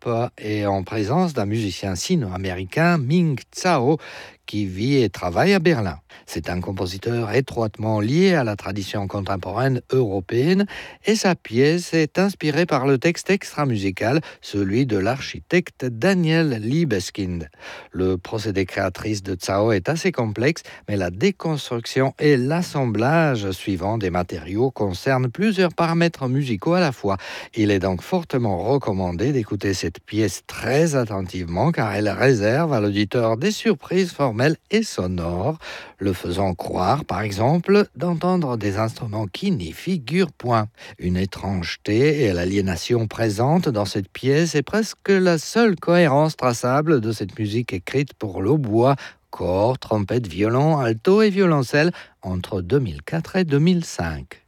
Europe et en présence d'un musicien sino-américain, Ming Tsao, qui vit et travaille à Berlin. C'est un compositeur étroitement lié à la tradition contemporaine européenne et sa pièce est inspirée par le texte extra-musical, celui de l'architecte Daniel Libeskind. Le procédé créatrice de Tsao est assez complexe, mais la déconstruction et l'assemblage suivant des matériaux concernent plusieurs paramètres musicaux à la fois. Il est donc fortement recommandé d'écouter cette pièce très attentivement car elle réserve à l'auditeur des surprises formelles et sonores, le faisant croire, par exemple, d'entendre des instruments qui n'y figurent point. Une étrangeté et l'aliénation présente dans cette pièce est presque la seule cohérence traçable de cette musique écrite pour l'hautbois, corps, trompette, violon, alto et violoncelle entre 2004 et 2005.